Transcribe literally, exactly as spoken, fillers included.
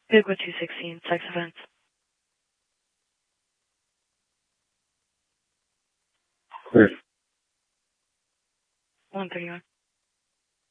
Bigwood two sixteen, sex offense. Clear. one thirty-one.